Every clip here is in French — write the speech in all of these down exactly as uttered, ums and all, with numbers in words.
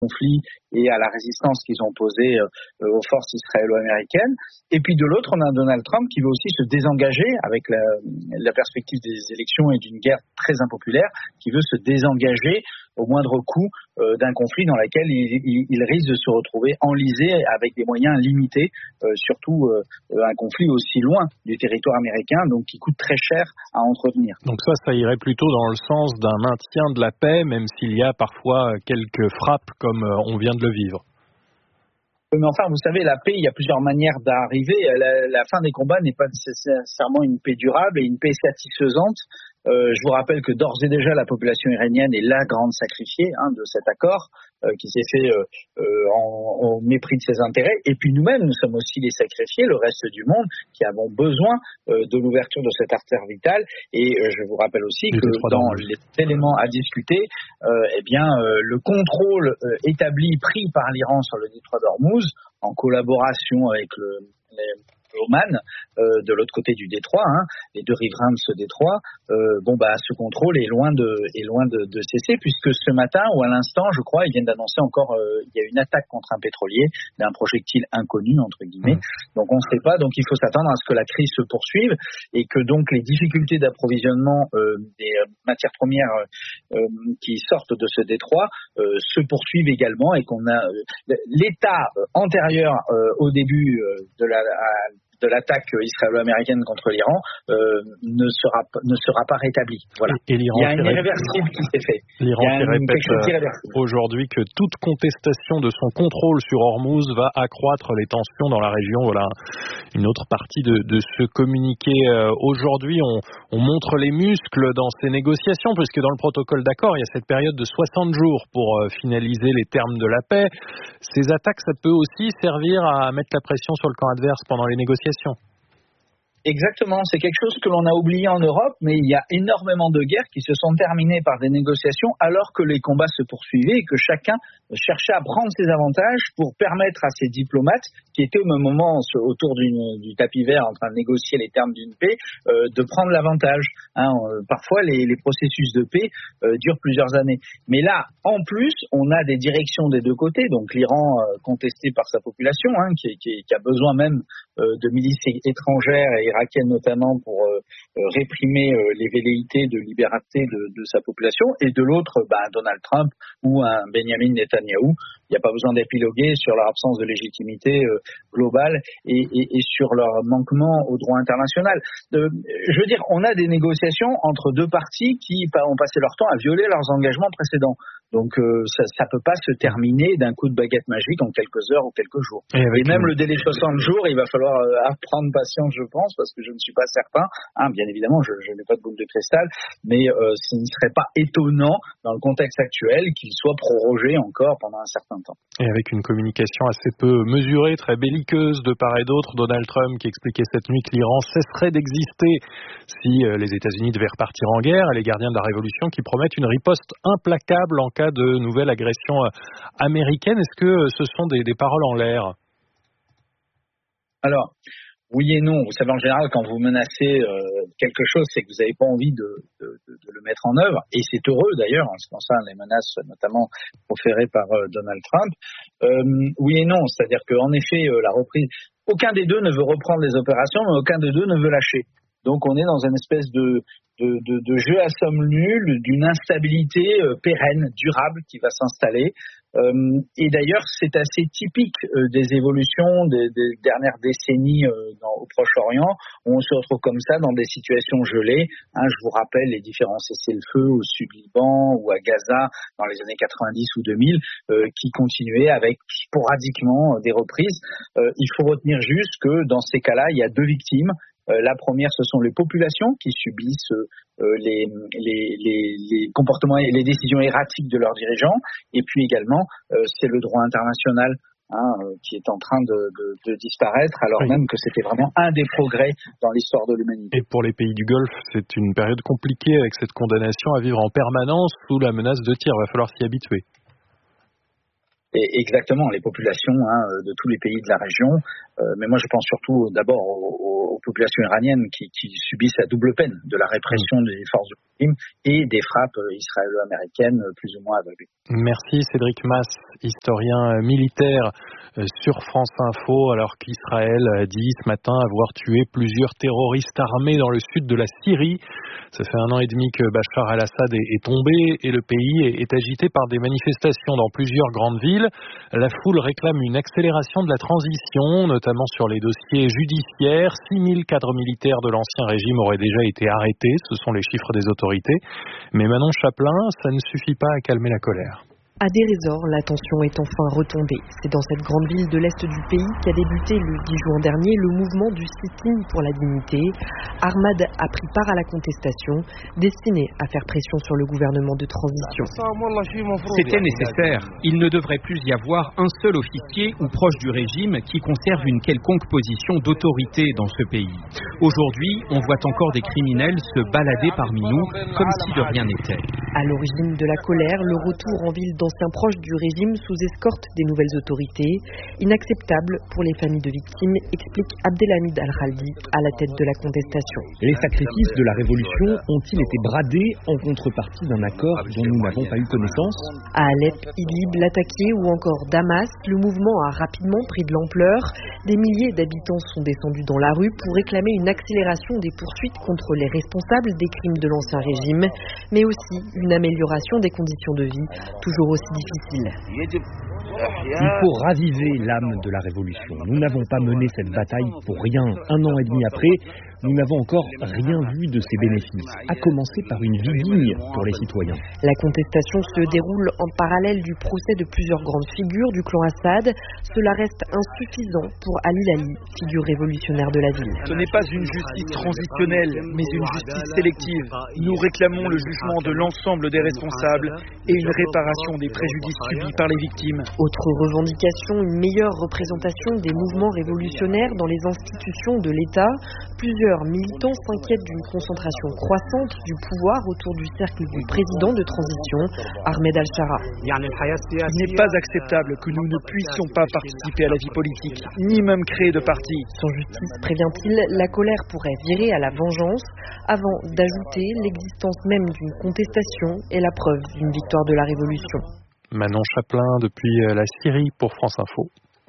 conflit et à la résistance qu'ils ont opposée euh, aux forces israélo-américaines. Et puis de l'autre, on a Donald Trump qui veut aussi se désengager avec la, la perspective des élections et d'une guerre très impopulaire, qui veut se désengager au moindre coup euh, d'un conflit dans lequel il, il, il risque de se retrouver enlisé avec des moyens limités, euh, surtout euh, un conflit aussi loin du territoire américain, donc qui coûte très cher à entretenir. Donc ça, ça irait plutôt dans le sens d'un maintien de la paix, même s'il y a parfois quelques frappes comme on vient de le vivre. Mais enfin, vous savez, la paix, il y a plusieurs manières d'arriver. La, la fin des combats n'est pas nécessairement une paix durable et une paix satisfaisante. Euh, je vous rappelle que d'ores et déjà la population iranienne est la grande sacrifiée hein, de cet accord euh, qui s'est fait euh, euh, en, en mépris de ses intérêts. Et puis nous-mêmes, nous sommes aussi les sacrifiés, le reste du monde, qui avons besoin euh, de l'ouverture de cette artère vitale. Et euh, je vous rappelle aussi que dans les éléments à discuter, euh, eh bien euh, le contrôle euh, établi, pris par l'Iran sur le détroit d'Ormuz, en collaboration avec le, les Oman, euh, de l'autre côté du détroit, hein, les deux riverains de ce détroit, euh, bon bah ce contrôle est loin de est loin de, de cesser, puisque ce matin ou à l'instant, je crois, ils viennent d'annoncer encore euh, il y a une attaque contre un pétrolier d'un projectile inconnu entre guillemets. Mmh. Donc on ne sait pas, donc il faut s'attendre à ce que la crise se poursuive et que donc les difficultés d'approvisionnement euh, des matières premières euh, qui sortent de ce détroit euh, se poursuivent également et qu'on a euh, l'état antérieur euh, au début euh, de la à, de l'attaque israélo-américaine contre l'Iran euh, ne sera ne sera pas rétabli. Voilà. Et, et l'Iran il y a une irréversible qui s'est fait. L'Iran qui répète aujourd'hui que toute contestation de son contrôle sur Hormuz va accroître les tensions dans la région. Voilà une autre partie de, de ce communiqué. Euh, aujourd'hui, on, on montre les muscles dans ces négociations, puisque dans le protocole d'accord, il y a cette période de soixante jours pour euh, finaliser les termes de la paix. Ces attaques, ça peut aussi servir à mettre la pression sur le camp adverse pendant les négociations. Exactement, c'est quelque chose que l'on a oublié en Europe, mais il y a énormément de guerres qui se sont terminées par des négociations alors que les combats se poursuivaient et que chacun cherchait à prendre ses avantages pour permettre à ces diplomates qui étaient au même moment autour d'une, du tapis vert en train de négocier les termes d'une paix, euh, de prendre l'avantage. Hein, euh, parfois, les, les processus de paix euh, durent plusieurs années. Mais là, en plus, on a des directions des deux côtés, donc l'Iran euh, contesté par sa population, hein, qui, qui, qui a besoin même euh, de milices étrangères et irakienne notamment pour euh, réprimer euh, les velléités de liberté de, de sa population, et de l'autre, bah, Donald Trump ou un Benjamin Netanyahou. Il n'y a pas besoin d'épiloguer sur leur absence de légitimité euh, globale et, et, et sur leur manquement au droit international. Euh, je veux dire, on a des négociations entre deux parties qui ont passé leur temps à violer leurs engagements précédents. Donc euh, ça ne peut pas se terminer d'un coup de baguette magique en quelques heures ou quelques jours. Et, et même une... le délai de soixante jours, il va falloir euh, apprendre patience, je pense, parce que je ne suis pas certain. Hein, bien évidemment, je, je n'ai pas de boule de cristal, mais euh, ce ne serait pas étonnant dans le contexte actuel qu'il soit prorogé encore pendant un certain temps. Et avec une communication assez peu mesurée, très belliqueuse de part et d'autre, Donald Trump qui expliquait cette nuit que l'Iran cesserait d'exister si euh, les États-Unis devaient repartir en guerre, et les gardiens de la révolution qui promettent une riposte implacable en cas de nouvelle agression américaine. Est-ce que ce sont des, des paroles en l'air ? Alors, oui et non. Vous savez, en général, quand vous menacez euh, quelque chose, c'est que vous n'avez pas envie de, de, de, de le mettre en œuvre. Et c'est heureux, d'ailleurs, en ce qui concerne les menaces, notamment proférées par euh, Donald Trump. Euh, oui et non. C'est-à-dire qu'en effet, euh, la reprise... Aucun des deux ne veut reprendre les opérations, mais aucun des deux ne veut lâcher. Donc, on est dans une espèce de... De, de, de jeu à somme nulle, d'une instabilité euh, pérenne, durable qui va s'installer. Euh, et d'ailleurs, c'est assez typique euh, des évolutions des, des dernières décennies euh, dans, au Proche-Orient, où on se retrouve comme ça dans des situations gelées. Hein, je vous rappelle les différents cessez-le-feu au Sud-Liban ou à Gaza dans les années quatre-vingt-dix ou deux mille, euh, qui continuaient avec sporadiquement euh, des reprises. Euh, il faut retenir juste que dans ces cas-là, il y a deux victimes. Euh, la première, ce sont les populations qui subissent euh, les, les, les, les comportements et les décisions erratiques de leurs dirigeants. Et puis également, euh, c'est le droit international hein, euh, qui est en train de, de, de disparaître, alors oui. même que c'était vraiment un des progrès dans l'histoire de l'humanité. Et pour les pays du Golfe, c'est une période compliquée avec cette condamnation à vivre en permanence sous la menace de tir. Il va falloir s'y habituer. Et exactement, les populations hein, de tous les pays de la région. Euh, mais moi, je pense surtout d'abord aux, aux populations iraniennes qui, qui subissent la double peine de la répression mmh. des forces du régime et des frappes israélo-américaines plus ou moins aveugles. Merci Cédric Masse, historien militaire sur France Info, alors qu'Israël dit ce matin avoir tué plusieurs terroristes armés dans le sud de la Syrie. Ça fait un an et demi que Bachar al-Assad est, est tombé et le pays est, est agité par des manifestations dans plusieurs grandes villes. La foule réclame une accélération de la transition, notamment sur les dossiers judiciaires. six mille cadres militaires de l'ancien régime auraient déjà été arrêtés, ce sont les chiffres des autorités. Mais Manon Chaplin, ça ne suffit pas à calmer la colère. À Deir ez-Zor, la tension est enfin retombée. C'est dans cette grande ville de l'Est du pays qu'a débuté le dix juin dernier le mouvement du sit-in pour la dignité. Ahmad a pris part à la contestation, destinée à faire pression sur le gouvernement de transition. C'était nécessaire. Il ne devrait plus y avoir un seul officier ou proche du régime qui conserve une quelconque position d'autorité dans ce pays. Aujourd'hui, on voit encore des criminels se balader parmi nous comme si de rien n'était. À l'origine de la colère, le retour en ville dans d'anciens proches du régime sous escorte des nouvelles autorités. Inacceptable pour les familles de victimes, explique Abdelhamid Al-Khaldi à la tête de la contestation. Les sacrifices de la révolution ont-ils été bradés en contrepartie d'un accord dont nous n'avons pas eu connaissance ? À Alep, Idlib, Latakia ou encore Damas, le mouvement a rapidement pris de l'ampleur. Des milliers d'habitants sont descendus dans la rue pour réclamer une accélération des poursuites contre les responsables des crimes de l'ancien régime, mais aussi une amélioration des conditions de vie, toujours aussi difficile. Il faut raviver l'âme de la révolution. Nous n'avons pas mené cette bataille pour rien. Un an et demi après, nous n'avons encore rien vu de ses bénéfices, à commencer par une vie digne pour les citoyens. La contestation se déroule en parallèle du procès de plusieurs grandes figures du clan Assad. Cela reste insuffisant pour Ali Lali, figure révolutionnaire de la ville. Ce n'est pas une justice transitionnelle, mais une justice sélective. Nous réclamons le jugement de l'ensemble des responsables et une réparation des préjudices subis par les victimes. Autre revendication, une meilleure représentation des mouvements révolutionnaires dans les institutions de l'État. Plusieurs militants s'inquiètent d'une concentration croissante du pouvoir autour du cercle du président de transition, Ahmed Al-Shara. Il n'est pas acceptable que nous ne puissions pas participer à la vie politique, ni même créer de parti. Sans justice, prévient-il, la colère pourrait virer à la vengeance, avant d'ajouter l'existence même d'une contestation est la preuve d'une victoire de la révolution. Manon Chaplin depuis la Syrie pour France Info.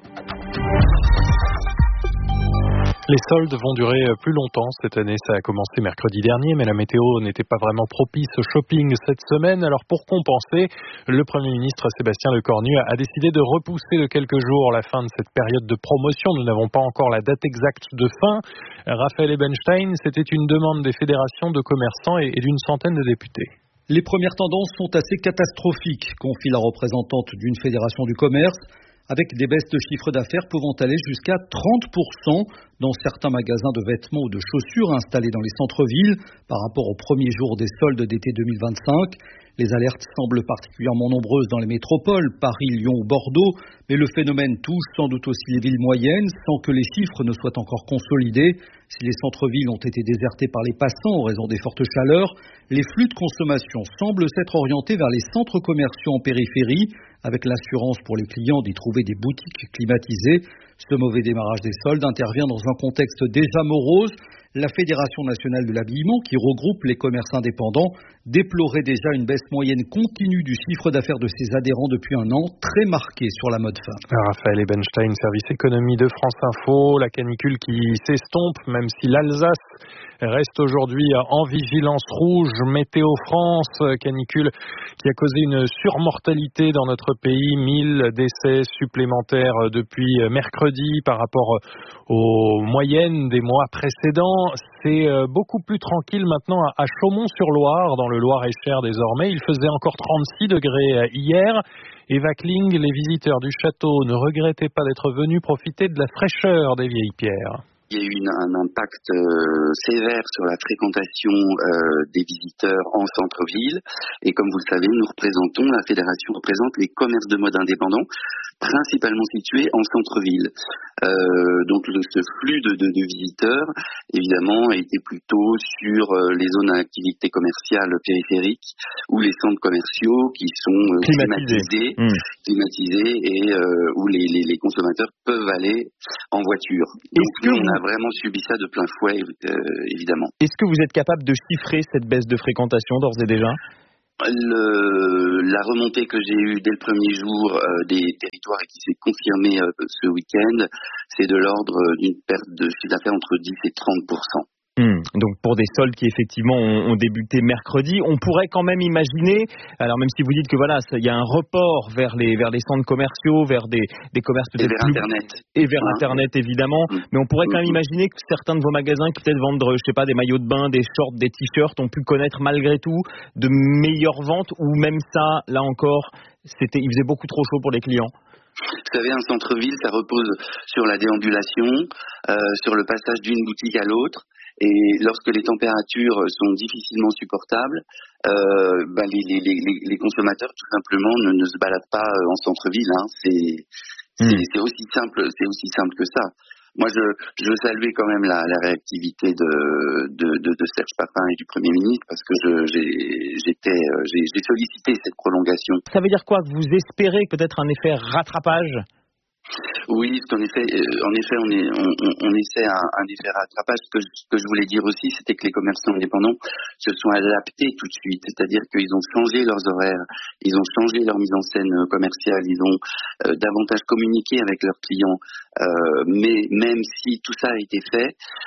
Les soldes vont durer plus longtemps. Cette année, ça a commencé mercredi dernier, mais la météo n'était pas vraiment propice au shopping cette semaine. Alors pour compenser, le Premier ministre Sébastien Lecornu a décidé de repousser de quelques jours la fin de cette période de promotion. Nous n'avons pas encore la date exacte de fin. Raphaël Ebenstein, c'était une demande des fédérations de commerçants et d'une centaine de députés. Les premières tendances sont assez catastrophiques, confie la représentante d'une fédération du commerce, avec des baisses de chiffre d'affaires pouvant aller jusqu'à trente pour cent dans certains magasins de vêtements ou de chaussures installés dans les centres-villes par rapport au premier jour des soldes d'été deux mille vingt-cinq. Les alertes semblent particulièrement nombreuses dans les métropoles, Paris, Lyon ou Bordeaux, mais le phénomène touche sans doute aussi les villes moyennes sans que les chiffres ne soient encore consolidés. Si les centres-villes ont été désertés par les passants en raison des fortes chaleurs, les flux de consommation semblent s'être orientés vers les centres commerciaux en périphérie, avec l'assurance pour les clients d'y trouver des boutiques climatisées. Ce mauvais démarrage des soldes intervient dans un contexte déjà morose. La Fédération nationale de l'habillement, qui regroupe les commerces indépendants, déplorait déjà une baisse moyenne continue du chiffre d'affaires de ses adhérents depuis un an, très marquée sur la mode fin. Raphaël Ebenstein, service économie de France Info. La canicule qui s'estompe, même si l'Alsace reste aujourd'hui en vigilance rouge. Météo France, canicule qui a causé une surmortalité dans notre pays. mille décès supplémentaires depuis mercredi par rapport aux moyennes des mois précédents. C'est beaucoup plus tranquille maintenant à Chaumont-sur-Loire, dans le Loir-et-Cher désormais. Il faisait encore trente-six degrés hier. Eva Kling, les visiteurs du château ne regrettaient pas d'être venus profiter de la fraîcheur des vieilles pierres. Il y a eu une, un impact euh, sévère sur la fréquentation euh, des visiteurs en centre-ville. Et comme vous le savez, nous représentons, la fédération représente les commerces de mode indépendants. principalement situés en centre-ville. Euh, donc le, ce flux de, de, de visiteurs, évidemment, était plutôt sur euh, les zones à activité commerciale périphériques ou les centres commerciaux qui sont euh, climatisés, mmh. climatisés et euh, où les, les, les consommateurs peuvent aller en voiture. Donc nous, on a vraiment subi ça de plein fouet, euh, évidemment. Est-ce que vous êtes capable de chiffrer cette baisse de fréquentation d'ores et déjà ? Le, la remontée que j'ai eue dès le premier jour euh, des territoires et qui s'est confirmée euh, ce week-end, c'est de l'ordre d'une perte de chiffre d'affaires entre dix et trente pour cent. Mmh, donc pour des soldes qui effectivement ont, ont débuté mercredi, on pourrait quand même imaginer, alors même si vous dites que voilà, il y a un report vers les vers les centres commerciaux, vers des des commerces peut-être et vers plus Internet et vers hein Internet évidemment, mmh. mais on pourrait quand même mmh. imaginer que certains de vos magasins qui peut-être vendent, je sais pas, des maillots de bain, des shorts, des t-shirts, ont pu connaître malgré tout de meilleures ventes, ou même ça, là encore, c'était, il faisait beaucoup trop chaud pour les clients. Vous savez, un centre-ville, ça repose sur la déambulation, euh, sur le passage d'une boutique à l'autre. Et lorsque les températures sont difficilement supportables, euh, bah les, les, les, les consommateurs tout simplement ne, ne se baladent pas en centre-ville. Hein. C'est, c'est, mmh. c'est aussi simple, c'est aussi simple que ça. Moi, je, je veux saluer quand même la, la réactivité de, de, de, de Serge Papin et du Premier ministre, parce que je, j'ai, j'étais, j'ai, j'ai sollicité cette prolongation. Ça veut dire quoi? Vous espérez peut-être un effet rattrapage? Oui, en effet, euh, en effet, on, est, on, on, on essaie un, un effet rattrapage. Ce que, ce que je voulais dire aussi, c'était que les commerçants indépendants se sont adaptés tout de suite, c'est-à-dire qu'ils ont changé leurs horaires, ils ont changé leur mise en scène commerciale, ils ont euh, davantage communiqué avec leurs clients. Euh, mais même si tout ça a été fait,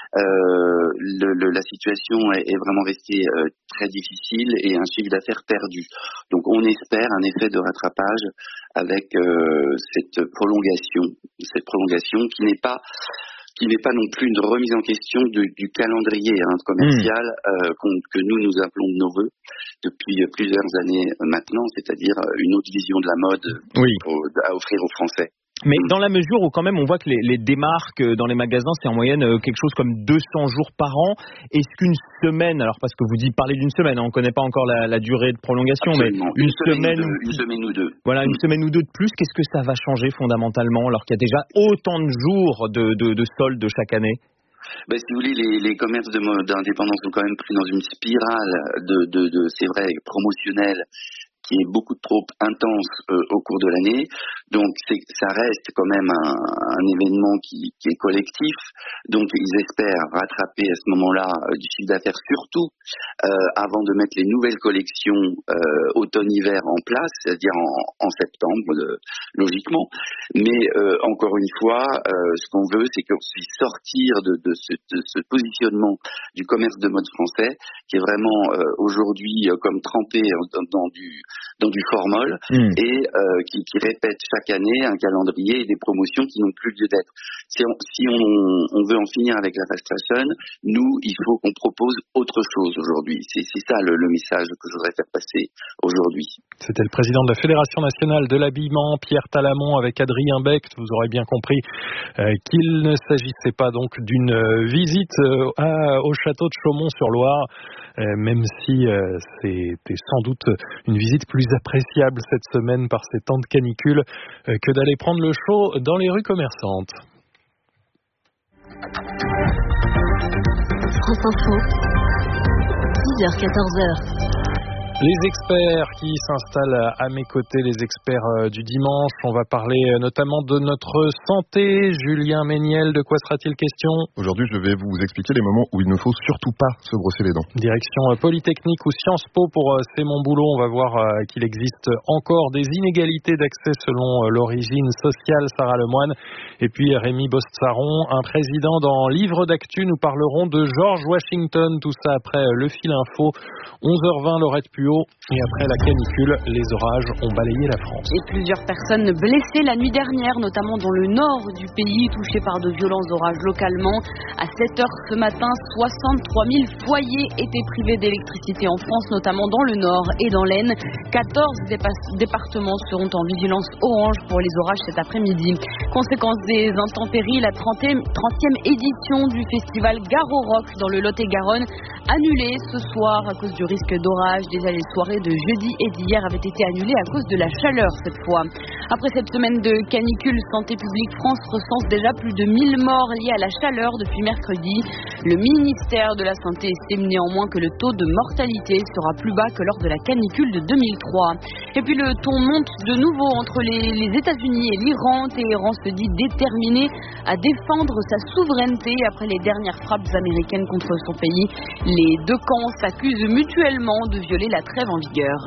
euh, le, le, la situation est, est vraiment restée euh, très difficile et un chiffre d'affaires perdu. Donc, on espère un effet de rattrapage avec euh, cette prolongation, cette prolongation qui n'est pas qui n'est pas non plus une remise en question de, du calendrier hein, commercial mmh. euh, que nous nous appelons de nos vœux depuis plusieurs années maintenant, c'est-à-dire une autre vision de la mode oui. au, à offrir aux Français. Mais dans la mesure où quand même on voit que les, les démarques dans les magasins, c'est en moyenne quelque chose comme deux cents jours par an. Est-ce qu'une semaine, alors parce que vous dites parler d'une semaine, hein, on ne connaît pas encore la, la durée de prolongation, Absolument. mais une, une, semaine, semaine, ou deux, une semaine ou deux. Voilà, une mmh. semaine ou deux de plus, qu'est-ce que ça va changer fondamentalement alors qu'il y a déjà autant de jours de, de, de soldes chaque année? Ben, si vous voulez, les, les commerces de mode d'indépendance sont quand même pris dans une spirale de, de, de c'est vrai, promotionnelle, qui est beaucoup trop intense euh, au cours de l'année. Donc c'est, ça reste quand même un, un événement qui, qui est collectif. Donc ils espèrent rattraper à ce moment-là euh, du chiffre d'affaires, surtout euh, avant de mettre les nouvelles collections euh, automne-hiver en place, c'est-à-dire en, en septembre, euh, logiquement. Mais euh, encore une fois, euh, ce qu'on veut, c'est qu'on puisse sortir de, de, ce, de ce positionnement du commerce de mode français, qui est vraiment euh, aujourd'hui euh, comme trempé dans, dans du dans du formol mmh. et euh, qui, qui répète chaque année un calendrier et des promotions qui n'ont plus lieu d'être. Si on, si on, on veut en finir avec la fast fashion, nous, il faut qu'on propose autre chose aujourd'hui. C'est, c'est ça le, le message que je voudrais faire passer aujourd'hui. C'était le président de la Fédération nationale de l'habillement, Pierre Talamon, avec Adrien Beck. Vous aurez bien compris euh, qu'il ne s'agissait pas donc d'une euh, visite euh, à, au château de Chaumont-sur-Loire, euh, même si euh, c'était sans doute une visite plus appréciable cette semaine par ces temps de canicule euh, que d'aller prendre le chaud dans les rues commerçantes. France Info, dix heures quatorze heures. Les experts qui s'installent à mes côtés, les experts du dimanche. On va parler notamment de notre santé. Julien Méniel, de quoi sera-t-il question? Aujourd'hui, je vais vous expliquer les moments où il ne faut surtout pas se brosser les dents. Direction Polytechnique ou Sciences Po pour C'est mon boulot. On va voir qu'il existe encore des inégalités d'accès selon l'origine sociale. Sarah Lemoine et puis Rémi Bostsaron, un président dans Livre d'actu. Nous parlerons de George Washington. Tout ça après le fil info. onze heures vingt, Laurette Puot. Et après la canicule, les orages ont balayé la France. Et plusieurs personnes blessées la nuit dernière, notamment dans le nord du pays, touchées par de violents orages localement. À sept heures ce matin, soixante-trois mille foyers étaient privés d'électricité en France, notamment dans le nord et dans l'Aisne. quatorze dépa- départements seront en vigilance orange pour les orages cet après-midi. Conséquence des intempéries, la trentième édition du festival Garo Rock dans le Lot-et-Garonne annulées ce soir à cause du risque d'orage. Déjà, les soirées de jeudi et d'hier avaient été annulées à cause de la chaleur cette fois. Après cette semaine de canicule, Santé publique France recense déjà plus de mille morts liés à la chaleur depuis mercredi. Le ministère de la Santé estime néanmoins que le taux de mortalité sera plus bas que lors de la canicule de deux mille trois. Et puis le ton monte de nouveau entre les, les États-Unis et l'Iran. Téhéran se dit déterminé à défendre sa souveraineté après les dernières frappes américaines contre son pays. Les deux camps s'accusent mutuellement de violer la trêve en vigueur.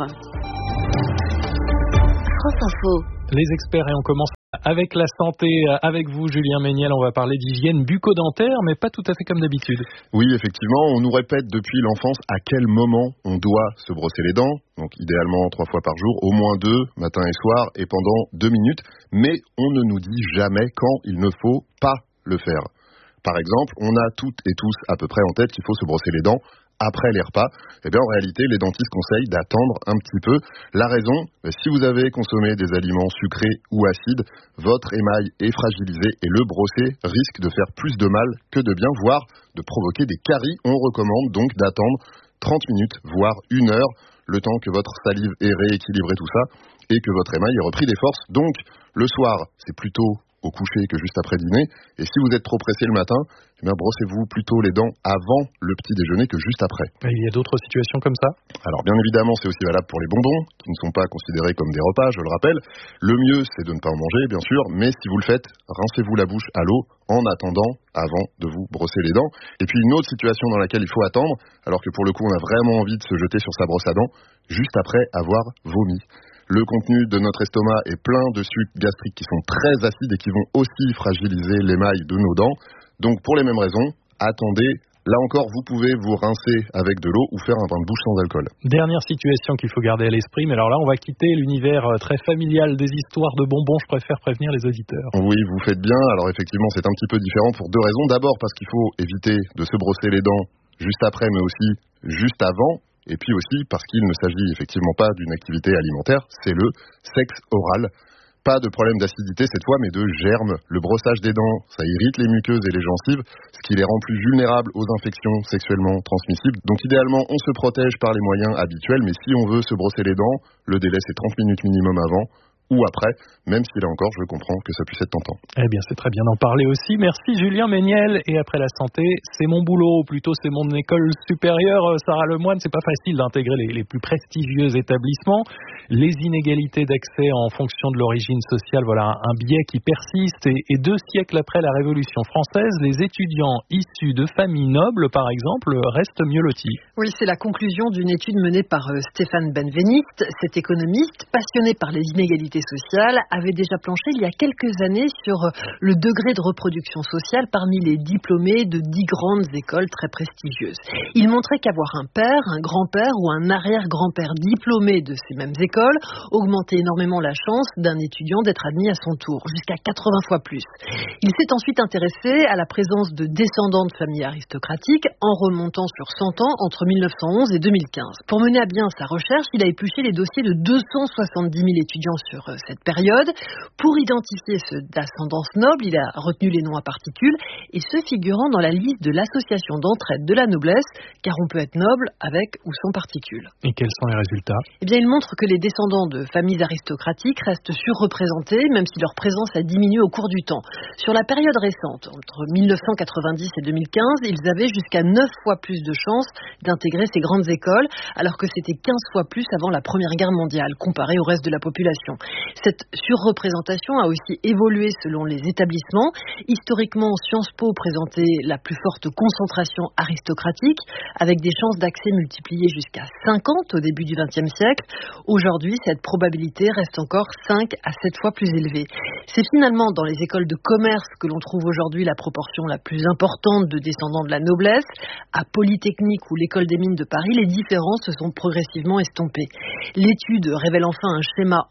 France Info. Les experts, et on commence avec la santé, avec vous Julien Méniel. On va parler d'hygiène bucco-dentaire, mais pas tout à fait comme d'habitude. Oui, effectivement, on nous répète depuis l'enfance à quel moment on doit se brosser les dents. Donc idéalement trois fois par jour, au moins deux, matin et soir, et pendant deux minutes. Mais on ne nous dit jamais quand il ne faut pas le faire. Par exemple, on a toutes et tous à peu près en tête qu'il faut se brosser les dents après les repas. Eh bien, en réalité, les dentistes conseillent d'attendre un petit peu. La raison, si vous avez consommé des aliments sucrés ou acides, votre émail est fragilisé et le brosser risque de faire plus de mal que de bien, voire de provoquer des caries. On recommande donc d'attendre trente minutes, voire une heure, le temps que votre salive ait rééquilibré tout ça et que votre émail ait repris des forces. Donc, le soir, c'est plutôt au coucher que juste après dîner. Et si vous êtes trop pressé le matin, eh bien brossez-vous plutôt les dents avant le petit déjeuner que juste après. Et il y a d'autres situations comme ça ? Alors bien évidemment, c'est aussi valable pour les bonbons, qui ne sont pas considérés comme des repas, je le rappelle. Le mieux, c'est de ne pas en manger, bien sûr, mais si vous le faites, rincez-vous la bouche à l'eau en attendant, avant de vous brosser les dents. Et puis une autre situation dans laquelle il faut attendre, alors que pour le coup, on a vraiment envie de se jeter sur sa brosse à dents, juste après avoir vomi. Le contenu de notre estomac est plein de sucs gastriques qui sont très acides et qui vont aussi fragiliser l'émail de nos dents. Donc pour les mêmes raisons, attendez. Là encore, vous pouvez vous rincer avec de l'eau ou faire un bain de bouche sans alcool. Dernière situation qu'il faut garder à l'esprit, mais alors là, on va quitter l'univers très familial des histoires de bonbons. Je préfère prévenir les auditeurs. Oui, vous faites bien. Alors effectivement, c'est un petit peu différent pour deux raisons. D'abord, parce qu'il faut éviter de se brosser les dents juste après, mais aussi juste avant. Et puis aussi parce qu'il ne s'agit effectivement pas d'une activité alimentaire, c'est le sexe oral. Pas de problème d'acidité cette fois, mais de germes. Le brossage des dents, ça irrite les muqueuses et les gencives, ce qui les rend plus vulnérables aux infections sexuellement transmissibles. Donc idéalement, on se protège par les moyens habituels, mais si on veut se brosser les dents, le délai c'est trente minutes minimum avant ou après, même si là encore, je comprends que ça puisse être tentant. Eh bien, c'est très bien d'en parler aussi. Merci Julien Méniel. Et après la santé, c'est mon boulot, ou plutôt c'est mon école supérieure. Sarah Lemoine, c'est pas facile d'intégrer les, les plus prestigieux établissements. Les inégalités d'accès en fonction de l'origine sociale, voilà un biais qui persiste. Et, et deux siècles après la Révolution française, les étudiants issus de familles nobles, par exemple, restent mieux lotis. Oui, c'est la conclusion d'une étude menée par Stéphane Benveniste. Cet économiste, passionné par les inégalités sociale, avait déjà planché il y a quelques années sur le degré de reproduction sociale parmi les diplômés de dix grandes écoles très prestigieuses. Il montrait qu'avoir un père, un grand-père ou un arrière-grand-père diplômé de ces mêmes écoles augmentait énormément la chance d'un étudiant d'être admis à son tour, jusqu'à quatre-vingts fois plus. Il s'est ensuite intéressé à la présence de descendants de familles aristocratiques en remontant sur cent ans entre mille neuf cent onze et deux mille quinze. Pour mener à bien sa recherche, il a épluché les dossiers de deux cent soixante-dix mille étudiants sur cette période. Pour identifier ceux d'ascendance noble, il a retenu les noms à particules et ceux figurant dans la liste de l'association d'entraide de la noblesse, car on peut être noble avec ou sans particules. Et quels sont les résultats ? Eh bien, il montre que les descendants de familles aristocratiques restent surreprésentés, même si leur présence a diminué au cours du temps. Sur la période récente, entre mille neuf cent quatre-vingt-dix et deux mille quinze, ils avaient jusqu'à neuf fois plus de chances d'intégrer ces grandes écoles, alors que c'était quinze fois plus avant la Première Guerre mondiale, comparé au reste de la population. Cette surreprésentation a aussi évolué selon les établissements. Historiquement, Sciences Po présentait la plus forte concentration aristocratique, avec des chances d'accès multipliées jusqu'à cinquante au début du vingtième siècle. Aujourd'hui, cette probabilité reste encore cinq à sept fois plus élevée. C'est finalement dans les écoles de commerce que l'on trouve aujourd'hui la proportion la plus importante de descendants de la noblesse. À Polytechnique ou l'École des Mines de Paris, les différences se sont progressivement estompées. L'étude révèle enfin un schéma encore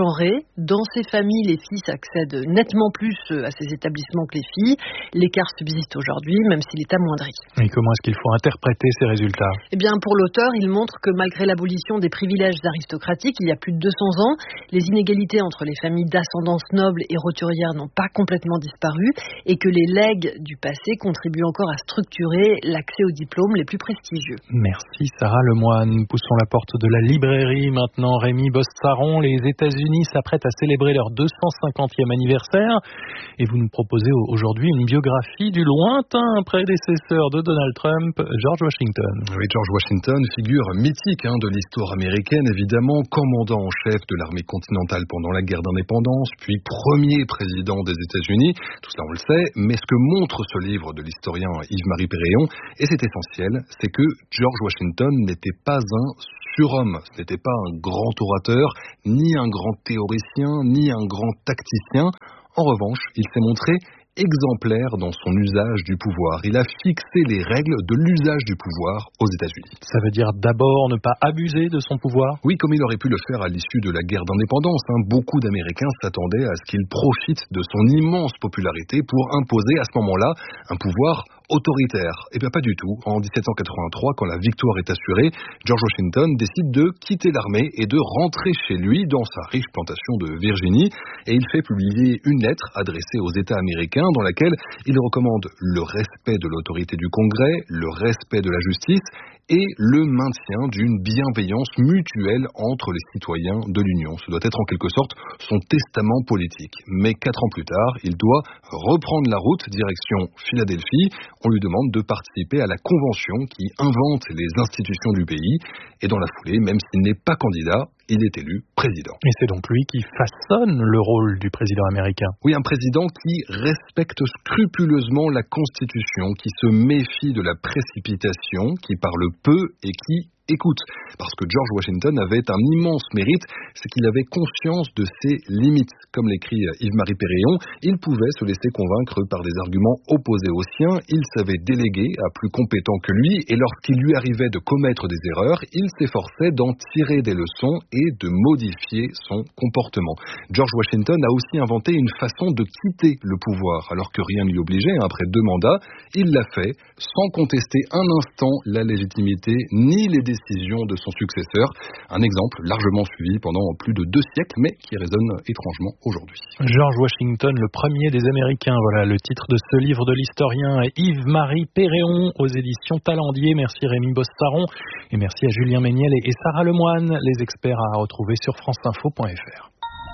genré. Dans ces familles, les fils accèdent nettement plus à ces établissements que les filles. L'écart subsiste aujourd'hui, même s'il est amoindri. Et comment est-ce qu'il faut interpréter ces résultats ? Eh bien, pour l'auteur, il montre que malgré l'abolition des privilèges aristocratiques, il y a plus de deux cents ans, les inégalités entre les familles d'ascendance noble et roturière n'ont pas complètement disparu et que les legs du passé contribuent encore à structurer l'accès aux diplômes les plus prestigieux. Merci Sarah Lemoine. Poussons la porte de la librairie maintenant. Rémi Bossaron, les États-Unis s'apprêtent à célébrer leur deux cent cinquantième anniversaire et vous nous proposez aujourd'hui une biographie du lointain prédécesseur de Donald Trump, George Washington. Oui, George Washington, figure mythique hein, de l'histoire américaine, évidemment, commandant en chef de l'armée continentale pendant la guerre d'indépendance, puis premier président des États-Unis. Tout cela, on le sait, mais ce que montre ce livre de l'historien Yves-Marie Péréon, et c'est essentiel, c'est que George Washington n'était pas un surhomme, ce n'était pas un grand orateur, ni un grand théoricien, ni un grand tacticien. En revanche, il s'est montré exemplaire dans son usage du pouvoir. Il a fixé les règles de l'usage du pouvoir aux États-Unis. Ça veut dire d'abord ne pas abuser de son pouvoir ? Oui, comme il aurait pu le faire à l'issue de la guerre d'indépendance. Hein. Beaucoup d'Américains s'attendaient à ce qu'il profite de son immense popularité pour imposer à ce moment-là un pouvoir autoritaire. Eh bien pas du tout. En dix-sept cent quatre-vingt-trois, quand la victoire est assurée, George Washington décide de quitter l'armée et de rentrer chez lui dans sa riche plantation de Virginie. Et il fait publier une lettre adressée aux États américains dans laquelle il recommande le respect de l'autorité du Congrès, le respect de la justice et le maintien d'une bienveillance mutuelle entre les citoyens de l'Union. Ce doit être en quelque sorte son testament politique. Mais quatre ans plus tard, il doit reprendre la route direction Philadelphie. On lui demande de participer à la convention qui invente les institutions du pays. Et dans la foulée, même s'il n'est pas candidat, il est élu président. Et c'est donc lui qui façonne le rôle du président américain. Oui, un président qui respecte scrupuleusement la Constitution, qui se méfie de la précipitation, qui parle peu et qui écoute. Parce que George Washington avait un immense mérite, c'est qu'il avait conscience de ses limites. Comme l'écrit Yves-Marie Péréon, il pouvait se laisser convaincre par des arguments opposés aux siens, il savait déléguer à plus compétents que lui, et lorsqu'il lui arrivait de commettre des erreurs, il s'efforçait d'en tirer des leçons et de modifier son comportement. George Washington a aussi inventé une façon de quitter le pouvoir, alors que rien ne l'y obligeait. Après deux mandats, il l'a fait sans contester un instant la légitimité ni les décisions de son successeur. Un exemple largement suivi pendant plus de deux siècles, mais qui résonne étrangement aujourd'hui. George Washington, le premier des Américains. Voilà le titre de ce livre de l'historien Yves-Marie Péréon aux éditions Talendier. Merci Rémi Bossaron et merci à Julien Méniel et Sarah Lemoine. Les experts à retrouver sur franceinfo point f r.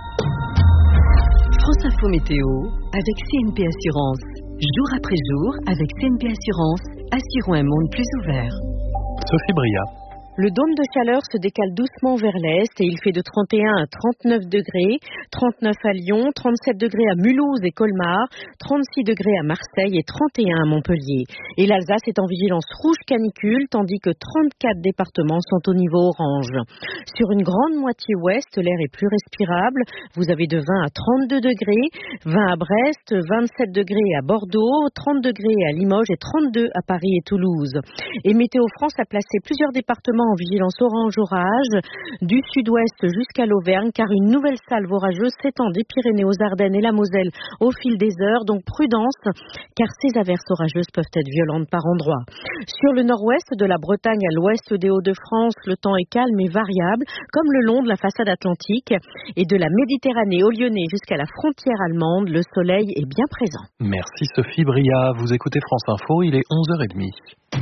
France Info Météo avec C N P Assurance. Jour après jour, avec C N P Assurance, assurons un monde plus ouvert. Sophie Bria. Le dôme de chaleur se décale doucement vers l'est et il fait de trente et un à trente-neuf degrés, trente-neuf à Lyon, trente-sept degrés à Mulhouse et Colmar, trente-six degrés à Marseille et trente et un à Montpellier. Et l'Alsace est en vigilance rouge canicule, tandis que trente-quatre départements sont au niveau orange. Sur une grande moitié ouest, l'air est plus respirable. Vous avez de vingt à trente-deux degrés, vingt à Brest, vingt-sept degrés à Bordeaux, trente degrés à Limoges et trente-deux à Paris et Toulouse. Et Météo France a placé plusieurs départements en vigilance orange orage, du sud-ouest jusqu'à l'Auvergne, car une nouvelle salve orageuse s'étend des Pyrénées aux Ardennes et la Moselle au fil des heures, donc prudence, car ces averses orageuses peuvent être violentes par endroits. Sur le nord-ouest de la Bretagne à l'ouest des Hauts-de-France, le temps est calme et variable, comme le long de la façade atlantique, et de la Méditerranée au Lyonnais jusqu'à la frontière allemande, le soleil est bien présent. Merci Sophie Bria, vous écoutez France Info, il est onze heures trente.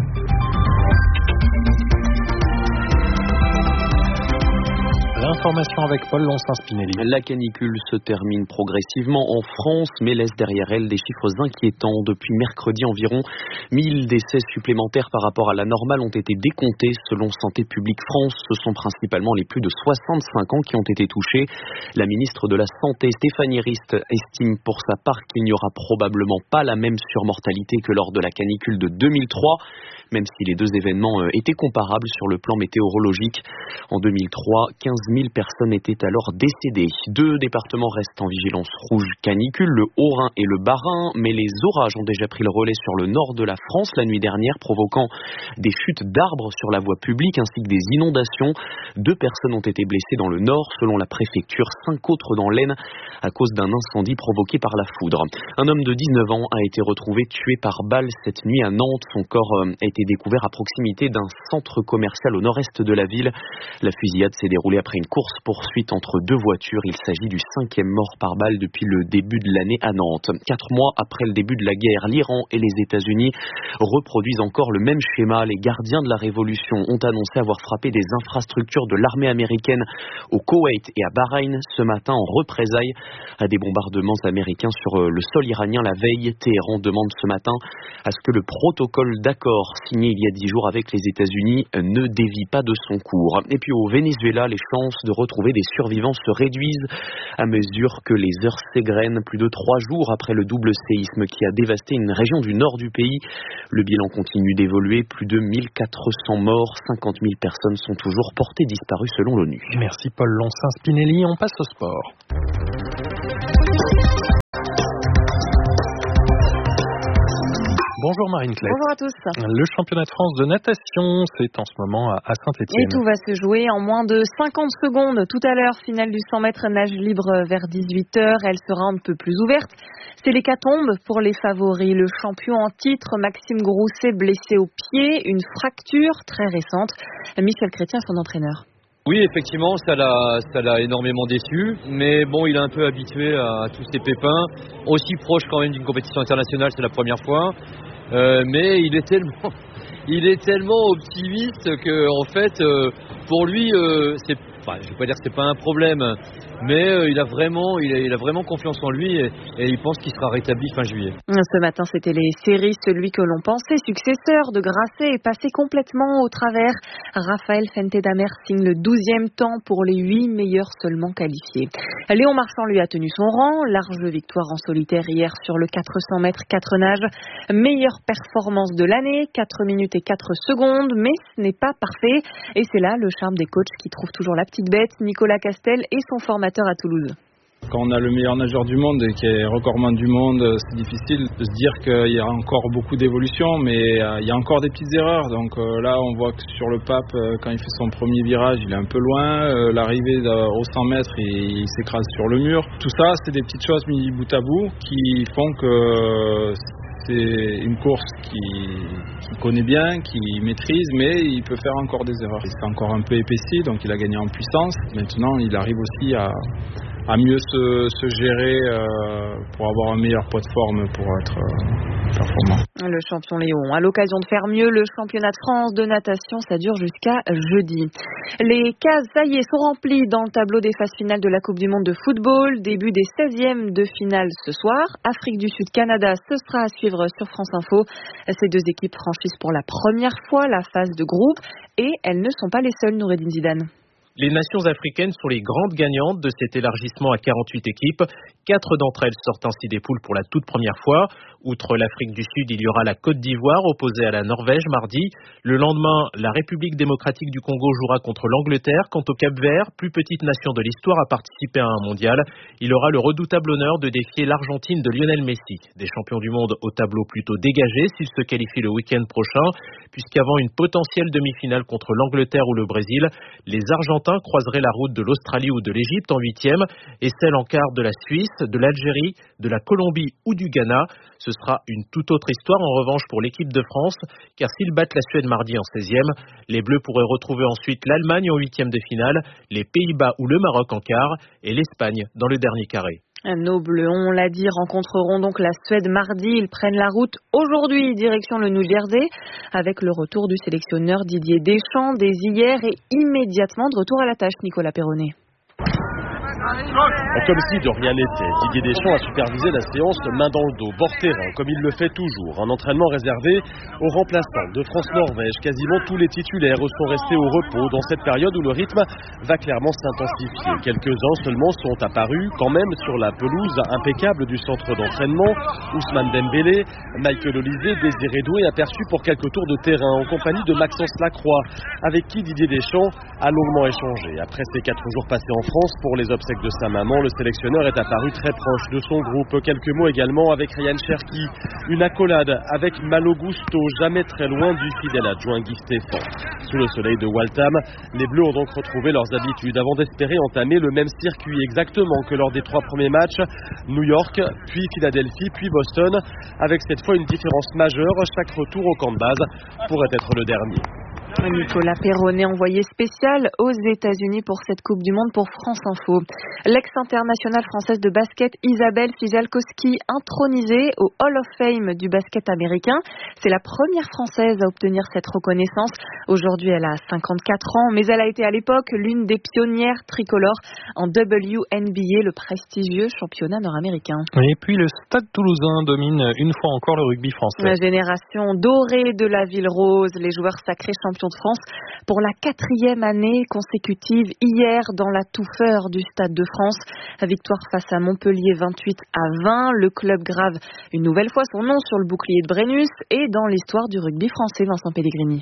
L'information avec Paul Lonsin-Spinelli. La canicule se termine progressivement en France, mais laisse derrière elle des chiffres inquiétants. Depuis mercredi, environ mille décès supplémentaires par rapport à la normale ont été décomptés selon Santé publique France. Ce sont principalement les plus de soixante-cinq ans qui ont été touchés. La ministre de la Santé, Stéphanie Rist, estime pour sa part qu'il n'y aura probablement pas la même surmortalité que lors de la canicule de deux mille trois. même si les deux événements étaient comparables sur le plan météorologique. En deux mille trois, quinze mille personnes étaient alors décédées. Deux départements restent en vigilance rouge canicule, le Haut-Rhin et le Bas-Rhin, mais les orages ont déjà pris le relais sur le nord de la France la nuit dernière, provoquant des chutes d'arbres sur la voie publique ainsi que des inondations. Deux personnes ont été blessées dans le nord, selon la préfecture, cinq autres dans l'Aisne à cause d'un incendie provoqué par la foudre. Un homme de dix-neuf ans a été retrouvé tué par balle cette nuit à Nantes. Son corps a été découvert à proximité d'un centre commercial au nord-est de la ville. La fusillade s'est déroulée après une course-poursuite entre deux voitures. Il s'agit du cinquième mort par balle depuis le début de l'année à Nantes. Quatre mois après le début de la guerre, l'Iran et les États-Unis reproduisent encore le même schéma. Les gardiens de la révolution ont annoncé avoir frappé des infrastructures de l'armée américaine au Koweït et à Bahreïn ce matin en représailles à des bombardements américains sur le sol iranien la veille. Téhéran demande ce matin à ce que le protocole d'accord signé il y a dix jours avec les États-Unis ne dévie pas de son cours. Et puis au Venezuela, les chances de retrouver des survivants se réduisent à mesure que les heures s'égrènent. Plus de trois jours après le double séisme qui a dévasté une région du nord du pays, le bilan continue d'évoluer. Plus de mille quatre cents morts, cinquante mille personnes sont toujours portées disparues selon l'ONU. Merci Paul Loncin-Spinelli. On passe au sport. Bonjour Marine Claire. Bonjour à tous. Le championnat de France de natation, c'est en ce moment à Saint-Étienne. Et tout va se jouer en moins de cinquante secondes. Tout à l'heure, finale du cent mètres nage libre vers dix-huit heures. Elle sera un peu plus ouverte. C'est l'hécatombe pour les favoris. Le champion en titre, Maxime Grousset, blessé au pied, une fracture très récente. Michel Chrétien, son entraîneur. Oui, effectivement, ça l'a, ça l'a énormément déçu, mais bon, il est un peu habitué à tous ces pépins. Aussi proche quand même d'une compétition internationale, c'est la première fois. Euh, mais il est tellement, il est tellement optimiste que, en fait, euh, pour lui, euh, c'est, enfin, je vais pas dire que c'est pas un problème, mais euh, il a vraiment, il a, il a vraiment confiance en lui et, et il pense qu'il sera rétabli fin juillet. Ce matin, c'était les séries. Celui que l'on pensait successeur de Grasset est passé complètement au travers. Raphaël Fente-Damer signe le douzième temps pour les huit meilleurs seulement qualifiés. Léon Marchand lui a tenu son rang. Large victoire en solitaire hier sur le quatre cents mètres quatre nages. Meilleure performance de l'année, quatre minutes et quatre secondes, mais ce n'est pas parfait. Et c'est là le charme des coachs qui trouvent toujours la petite bête, Nicolas Castel et son formateur à Toulouse. Quand on a le meilleur nageur du monde et qui est recordman du monde, c'est difficile de se dire qu'il y a encore beaucoup d'évolution, mais il y a encore des petites erreurs. Donc là, on voit que sur le pape, quand il fait son premier virage, il est un peu loin. L'arrivée au cent mètres, il s'écrase sur le mur. Tout ça, c'est des petites choses mises bout à bout qui font que c'est une course qu'il connaît bien, qu'il maîtrise, mais il peut faire encore des erreurs. Il s'est encore un peu épaissi, donc il a gagné en puissance. Maintenant, il arrive aussi à... à mieux se, se gérer euh, pour avoir un meilleur poids de forme pour être euh, performant. Le champion Léon a l'occasion de faire mieux. Le championnat de France de natation, ça dure jusqu'à jeudi. Les cases, ça y est, sont remplies dans le tableau des phases finales de la Coupe du Monde de football. Début des seizièmes de finale ce soir. Afrique du Sud-Canada, ce sera à suivre sur France Info. Ces deux équipes franchissent pour la première fois la phase de groupe et elles ne sont pas les seules, Noureddine Zidane. Les nations africaines sont les grandes gagnantes de cet élargissement à quarante-huit équipes. Quatre d'entre elles sortent ainsi des poules pour la toute première fois. Outre l'Afrique du Sud, il y aura la Côte d'Ivoire opposée à la Norvège mardi. Le lendemain, la République démocratique du Congo jouera contre l'Angleterre. Quant au Cap-Vert, plus petite nation de l'histoire à participer à un mondial, il aura le redoutable honneur de défier l'Argentine de Lionel Messi. Des champions du monde au tableau plutôt dégagé s'ils se qualifient le week-end prochain, puisqu'avant une potentielle demi-finale contre l'Angleterre ou le Brésil, les Argentins croiseraient la route de l'Australie ou de l'Égypte en huitième et celle en quart de la Suisse, de l'Algérie, de la Colombie ou du Ghana. Ce sera une toute autre histoire en revanche pour l'équipe de France, car s'ils battent la Suède mardi en seizième, les Bleus pourraient retrouver ensuite l'Allemagne en huitième de finale, les Pays-Bas ou le Maroc en quart et l'Espagne dans le dernier carré. Nos Bleus, on l'a dit, rencontreront donc la Suède mardi. Ils prennent la route aujourd'hui, direction le New Jersey, avec le retour du sélectionneur Didier Deschamps dès hier et immédiatement de retour à la tâche, Nicolas Perronnet. Comme si de rien n'était, Didier Deschamps a supervisé la séance main dans le dos, bord terrain, comme il le fait toujours. Un entraînement réservé aux remplaçants de France-Norvège. Quasiment tous les titulaires sont restés au repos dans cette période où le rythme va clairement s'intensifier. Quelques-uns seulement sont apparus quand même sur la pelouse impeccable du centre d'entraînement. Ousmane Dembélé, Michael Olise, Désiré Doué aperçus pour quelques tours de terrain en compagnie de Maxence Lacroix, avec qui Didier Deschamps a longuement échangé. Après ces quatre jours passés en France pour les obsèques de sa maman, le sélectionneur est apparu très proche de son groupe. Quelques mots également avec Ryan Cherki, une accolade avec Malo Gusto, jamais très loin du fidèle adjoint Guy Stéphane. Sous le soleil de Waltham, les Bleus ont donc retrouvé leurs habitudes avant d'espérer entamer le même circuit exactement que lors des trois premiers matchs, New York, puis Philadelphie, puis Boston, avec cette fois une différence majeure. Chaque retour au camp de base pourrait être le dernier. Nicolas Perronnet, envoyé spécial aux États-Unis pour cette Coupe du Monde pour France Info. L'ex-internationale française de basket Isabelle Fijalkowski, intronisée au Hall of Fame du basket américain. C'est la première française à obtenir cette reconnaissance. Aujourd'hui, elle a cinquante-quatre ans, mais elle a été à l'époque l'une des pionnières tricolores en W N B A, le prestigieux championnat nord-américain. Et puis le Stade Toulousain domine une fois encore le rugby français. La génération dorée de la Ville Rose, les joueurs sacrés champions de France pour la quatrième année consécutive hier dans la touffeur du Stade de France. Victoire face à Montpellier vingt-huit à vingt. Le club grave une nouvelle fois son nom sur le bouclier de Brennus et dans l'histoire du rugby français. Vincent Pellegrini.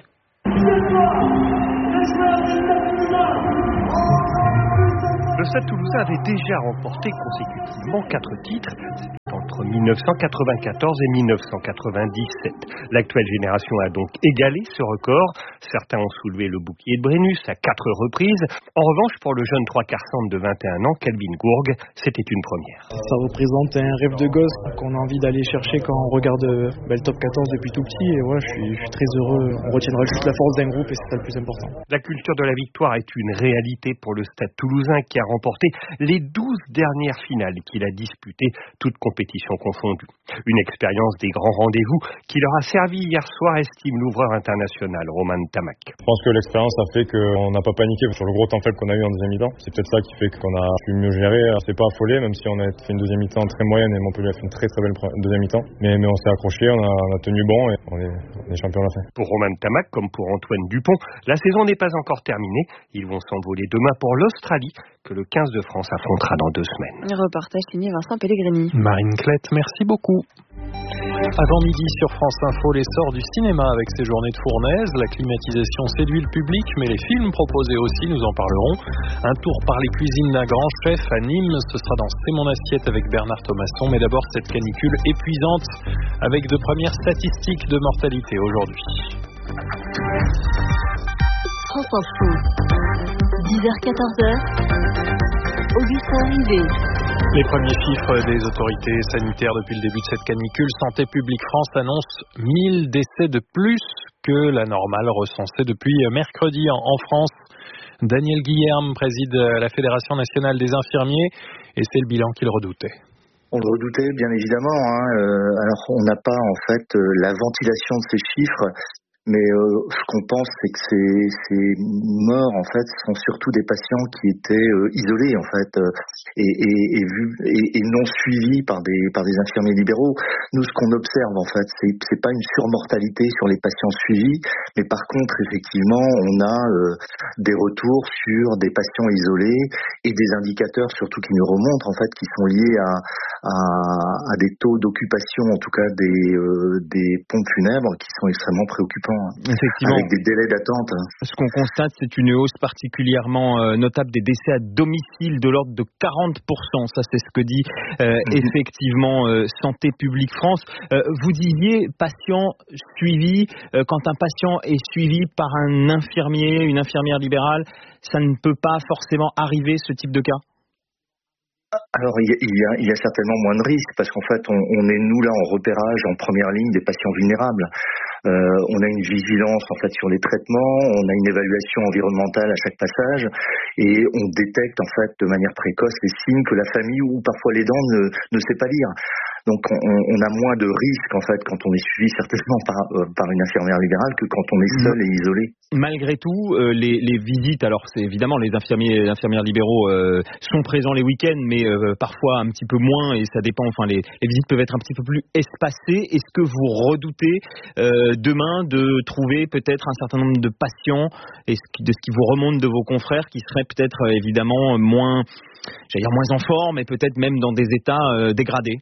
Le Stade Toulousain avait déjà remporté consécutivement quatre titres entre dix-neuf cent quatre-vingt-quatorze et dix-neuf cent quatre-vingt-dix-sept. L'actuelle génération a donc égalé ce record. Certains ont soulevé le bouclier de Brennus à quatre reprises. En revanche, pour le jeune trois quarts centre de vingt et un ans, Kelvin Gourgue, c'était une première. Ça représente un rêve de gosse qu'on a envie d'aller chercher quand on regarde bah, le top quatorze depuis tout petit. Et ouais, je suis, je suis très heureux. On retiendra juste la force d'un groupe et c'est ça le plus important. La culture de la victoire est une réalité pour le Stade Toulousain qui a remporté les douze dernières finales qu'il a disputées, toutes compétitions confondues. Une expérience des grands rendez-vous qui leur a servi hier soir, estime l'ouvreur international Roman Tamac. Je pense que l'expérience a fait qu'on n'a pas paniqué sur le gros temps faible qu'on a eu en deuxième mi-temps. C'est peut-être ça qui fait qu'on a pu mieux gérer. C'est pas affolé, même si on a fait une deuxième mi-temps très moyenne et Montpellier a fait une très très belle deuxième mi-temps. Mais, mais on s'est accroché, on a, on a tenu bon et on est, on est champion à la fin. Pour Roman Tamac, comme pour Antoine Dupont, la saison n'est pas encore terminée. Ils vont s'envoler demain pour l'Australie, que le quinze de France affrontera dans deux semaines. Reportage signé Vincent Pellegrini. Marine Clette, merci beaucoup. Avant midi sur France Info, l'essor du cinéma avec ses journées de fournaise. La climatisation séduit le public, mais les films proposés aussi, nous en parlerons. Un tour par les cuisines d'un grand chef à Nîmes, ce sera dans C'est mon assiette avec Bernard Thomasson. Mais d'abord, cette canicule épuisante avec de premières statistiques de mortalité aujourd'hui. France Info, dix heures quatorze heures, Augustin Rivet. Les premiers chiffres des autorités sanitaires depuis le début de cette canicule, Santé publique France annonce mille décès de plus que la normale recensée depuis mercredi en France. Daniel Guilherme préside la Fédération nationale des infirmiers et c'est le bilan qu'il redoutait. On le redoutait bien évidemment. Hein. Euh, alors on n'a pas en fait euh, la ventilation de ces chiffres. Mais euh, ce qu'on pense, c'est que ces, ces morts, en fait, sont surtout des patients qui étaient euh, isolés, en fait, euh, et, et, et, vus, et, et non suivis par des, par des infirmiers libéraux. Nous, ce qu'on observe, en fait, c'est, c'est pas une surmortalité sur les patients suivis, mais par contre, effectivement, on a euh, des retours sur des patients isolés et des indicateurs, surtout qui nous remontent, en fait, qui sont liés à, à, à des taux d'occupation, en tout cas des, euh, des pompes funèbres, qui sont extrêmement préoccupants. Effectivement. Avec des délais d'attente. Ce qu'on constate, c'est une hausse particulièrement euh, notable des décès à domicile de l'ordre de quarante pour cent. Ça, c'est ce que dit euh, mmh. effectivement euh, Santé publique France. Euh, vous disiez patient suivi. Euh, quand un patient est suivi par un infirmier, une infirmière libérale, ça ne peut pas forcément arriver ce type de cas? Alors il y, a, il, y a, il y a certainement moins de risques parce qu'en fait on, on est nous là en repérage en première ligne des patients vulnérables. Euh, on a une vigilance en fait sur les traitements, on a une évaluation environnementale à chaque passage et on détecte en fait de manière précoce les signes que la famille ou parfois l'aidant ne, ne sait pas lire. Donc on, on a moins de risques en fait quand on est suivi certainement par, euh, par une infirmière libérale que quand on est seul et isolé. Malgré tout, euh, les, les visites, alors c'est évidemment les infirmiers et les infirmières libéraux euh, sont présents les week-ends, mais euh, parfois un petit peu moins et ça dépend. Enfin, les, les visites peuvent être un petit peu plus espacées. Est-ce que vous redoutez euh, demain de trouver peut-être un certain nombre de patients et de ce qui vous remonte de vos confrères qui seraient peut-être euh, évidemment moins, j'allais dire moins en forme et peut-être même dans des états euh, dégradés?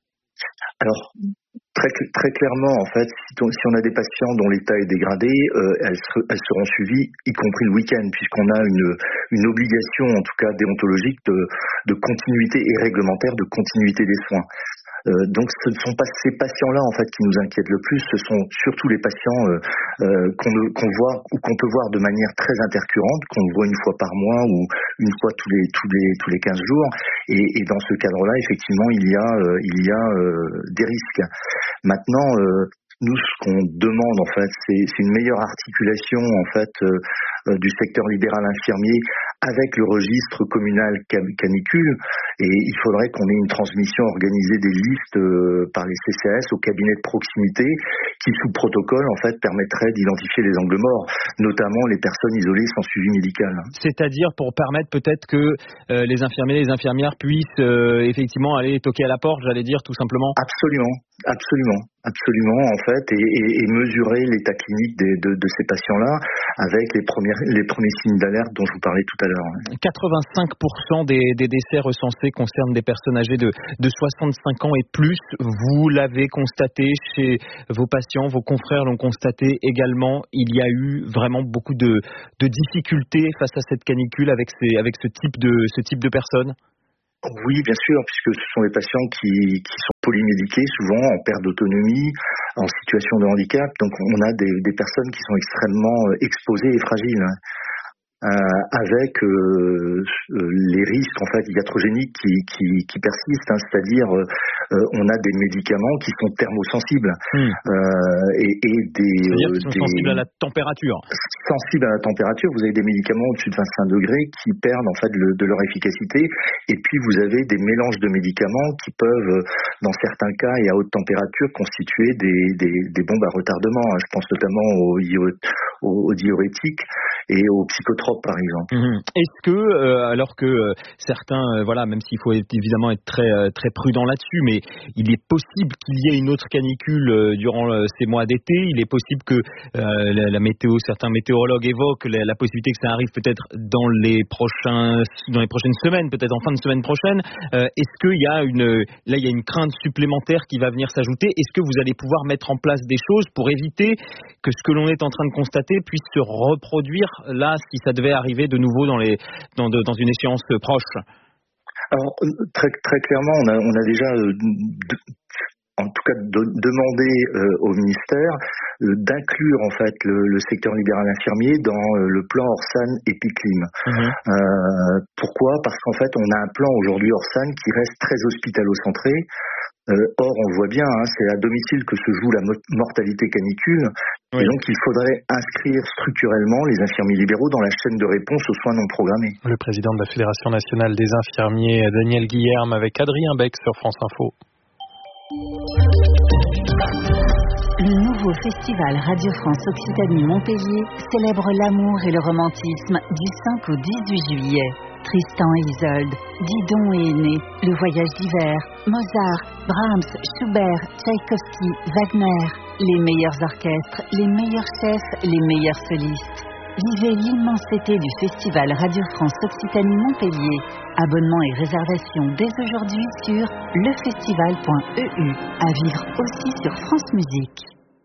Alors, très, très clairement, en fait, si on, si on a des patients dont l'état est dégradé, euh, elles, ser, elles seront suivies, y compris le week-end, puisqu'on a une, une obligation, en tout cas déontologique, de, de continuité et réglementaire de continuité des soins. Euh, donc ce ne sont pas ces patients-là en fait qui nous inquiètent le plus, ce sont surtout les patients euh, euh, qu'on, qu'on voit ou qu'on peut voir de manière très intercurrente, qu'on voit une fois par mois ou une fois tous les tous les tous les quinze jours. Et, et dans ce cadre-là, effectivement, il y a euh, il y a euh, des risques. Maintenant, euh, nous, ce qu'on demande en fait, c'est, c'est une meilleure articulation en fait euh, euh, du secteur libéral infirmier avec le registre communal canicule, et il faudrait qu'on ait une transmission organisée des listes euh, par les C C A S aux cabinets de proximité qui, sous protocole, en fait, permettraient d'identifier les angles morts, notamment les personnes isolées sans suivi médical. C'est-à-dire pour permettre peut-être que euh, les infirmiers et les infirmières puissent euh, effectivement aller toquer à la porte, j'allais dire, tout simplement. Absolument, absolument. Absolument, en fait, et, et, et mesurer l'état clinique des, de, de ces patients-là avec les, premières, les premiers signes d'alerte dont je vous parlais tout à l'heure. quatre-vingt-cinq pour cent des, des décès recensés concernent des personnes âgées de, de soixante-cinq ans et plus. Vous l'avez constaté chez vos patients, vos confrères l'ont constaté également. Il y a eu vraiment beaucoup de, de difficultés face à cette canicule avec, ces, avec ce, type de, ce type de personnes. Oui, bien sûr, puisque ce sont des patients qui, qui sont polymédiqués, souvent en perte d'autonomie, en situation de handicap. Donc on a des, des personnes qui sont extrêmement exposées et fragiles, hein, euh, avec euh, les risques en fait iatrogéniques qui, qui, qui persistent, hein, c'est-à-dire euh, on a des médicaments qui sont thermosensibles mmh. euh, et, et des, c'est-à-dire qu'ils sont des, sensibles à la température. Sensibles à la température, vous avez des médicaments au-dessus de vingt-cinq degrés qui perdent en fait le, de leur efficacité, et puis vous avez des mélanges de médicaments qui peuvent, dans certains cas et à haute température, constituer des, des, des bombes à retardement. Je pense notamment aux, aux, aux diurétiques et aux psychotropes par exemple. Mmh. Est-ce que, euh, alors que euh, certains, euh, voilà, même s'il faut évidemment être très euh, très prudent là-dessus, mais il est possible qu'il y ait une autre canicule euh, durant euh, ces mois d'été. Il est possible que euh, la, la météo, certains météorologues évoquent la, la possibilité que ça arrive peut-être dans les prochains, dans les prochaines semaines, peut-être en fin de semaine prochaine. Euh, est-ce qu'il y a une, là il y a une crainte supplémentaire qui va venir s'ajouter? Est-ce que vous allez pouvoir mettre en place des choses pour éviter que ce que l'on est en train de constater puisse se reproduire là, si ça devait arriver de nouveau dans, les, dans, de, dans une échéance proche? Alors, très, très clairement, on a, on a déjà, euh, de, en tout cas, de, demandé euh, au ministère euh, d'inclure en fait le, le secteur libéral infirmier dans euh, le plan Orsan Epiclim. Mmh. Euh, pourquoi? Parce qu'en fait, on a un plan aujourd'hui Orsan qui reste très hospitalo-centré. Euh, or, on le voit bien, hein, c'est à domicile que se joue la mo- mortalité canicule. Oui. Et donc, il faudrait inscrire structurellement les infirmiers libéraux dans la chaîne de réponse aux soins non programmés. Le président de la Fédération nationale des infirmiers, Daniel Guilherme, avec Adrien Beck sur France Info. Le nouveau festival Radio France Occitanie-Montpellier célèbre l'amour et le romantisme du cinq au dix-huit juillet. Tristan et Isolde, Didon et Aîné, Le Voyage d'hiver, Mozart, Brahms, Schubert, Tchaïkovski, Wagner, les meilleurs orchestres, les meilleurs chefs, les meilleurs solistes. Vivez l'immensité du festival Radio France Occitanie-Montpellier. Abonnement et réservation dès aujourd'hui sur lefestival point e u. À vivre aussi sur France Musique.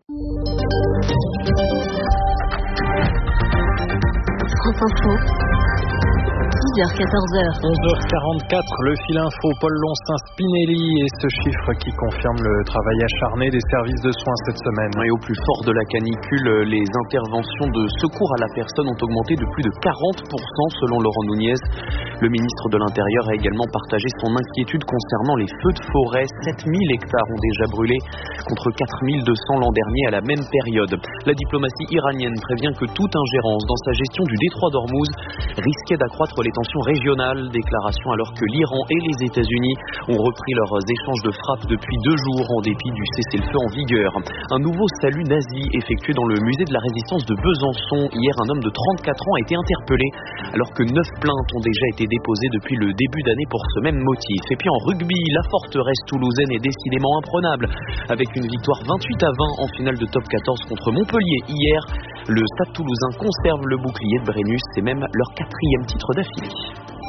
France Info. dix heures quatorze heures. onze heures quarante-quatre, le fil info, Paul Loncin Spinelli et ce chiffre qui confirme le travail acharné des services de soins cette semaine. Et au plus fort de la canicule, les interventions de secours à la personne ont augmenté de plus de quarante pour cent selon Laurent Nunez. Le ministre de l'Intérieur a également partagé son inquiétude concernant les feux de forêt. sept mille hectares ont déjà brûlé contre quatre mille deux cents l'an dernier à la même période. La diplomatie iranienne prévient que toute ingérence dans sa gestion du détroit d'Ormuz risquait d'accroître les tensions tensions régionales. Déclaration alors que l'Iran et les États-Unis ont repris leurs échanges de frappes depuis deux jours en dépit du cessez-le-feu en vigueur. Un nouveau salut nazi effectué dans le musée de la Résistance de Besançon. Hier, un homme de trente-quatre ans a été interpellé alors que neuf plaintes ont déjà été déposées depuis le début d'année pour ce même motif. Et puis en rugby, la forteresse toulousaine est décidément imprenable. Avec une victoire vingt-huit à vingt en finale de top quatorze contre Montpellier hier, le Stade Toulousain conserve le bouclier de Brennus, c'est même leur quatrième titre d'affilée.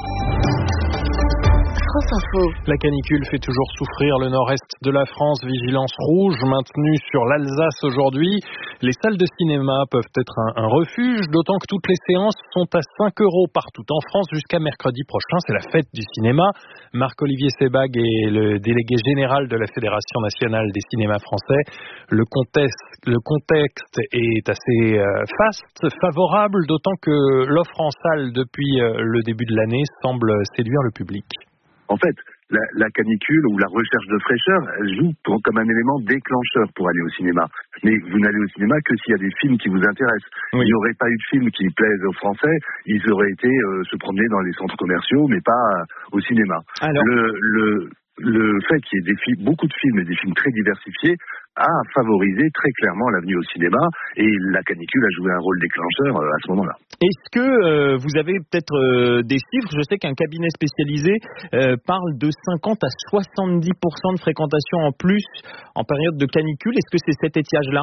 La canicule fait toujours souffrir le nord-est de la France. Vigilance rouge maintenue sur l'Alsace aujourd'hui. Les salles de cinéma peuvent être un, un refuge, d'autant que toutes les séances sont à cinq euros partout en France jusqu'à mercredi prochain. C'est la fête du cinéma. Marc-Olivier Sebag est le délégué général de la Fédération nationale des cinémas français. Le contexte, le contexte est assez euh, faste, favorable, d'autant que l'offre en salle depuis euh, le début de l'année semble séduire le public. En fait, la, la canicule ou la recherche de fraîcheur, elle joue pour, comme un élément déclencheur pour aller au cinéma. Mais vous n'allez au cinéma que s'il y a des films qui vous intéressent. Oui. Il n'y aurait pas eu de films qui plaisent aux Français, ils auraient été euh, se promener dans les centres commerciaux, mais pas euh, au cinéma. Alors... Le, le, le fait qu'il y ait des films, beaucoup de films et des films très diversifiés a favorisé très clairement l'avenue au cinéma, et la canicule a joué un rôle déclencheur euh, à ce moment-là. Est-ce que euh, vous avez peut-être euh, des chiffres? Je sais qu'un cabinet spécialisé euh, parle de cinquante à soixante-dix pour cent de fréquentation en plus en période de canicule. Est-ce que c'est cet étiage-là?